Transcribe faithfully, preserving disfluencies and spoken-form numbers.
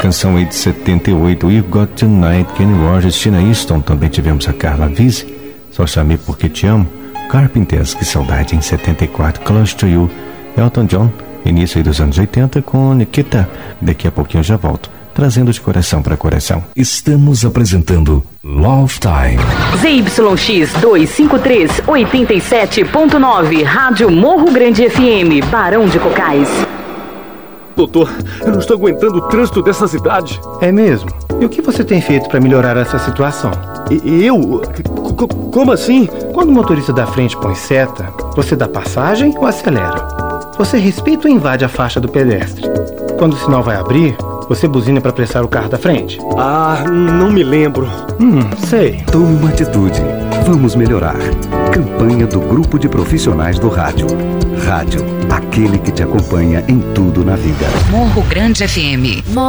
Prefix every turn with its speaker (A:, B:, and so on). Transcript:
A: canção aí de setenta e oito, We've Got Tonight, Kenny Rogers, Tina Easton. Também tivemos a Carla Vise, Só Chamei Porque Te Amo, Carpenters, Que Saudade, em setenta e quatro, Close to You, Elton John, início aí dos anos oitenta, com Nikita. Daqui a pouquinho eu já volto, trazendo de coração para coração.
B: Estamos apresentando Love Time.
C: Z Y X duzentos e cinquenta e três, oitenta e sete ponto nove, Rádio Morro Grande F M, Barão de Cocais.
D: Doutor, eu não estou aguentando o trânsito dessa cidade.
E: É mesmo? E o que você tem feito para melhorar essa situação?
D: E eu? C- como assim?
E: Quando o motorista da frente põe seta, você dá passagem ou acelera? Você respeita ou invade a faixa do pedestre? Quando o sinal vai abrir, você buzina para apressar o carro da frente?
D: Ah, não me lembro.
E: Hum, sei.
B: Tome uma atitude. Vamos melhorar. Campanha do Grupo de Profissionais do Rádio. Rádio, aquele que te acompanha em tudo na vida.
F: Morro Grande F M.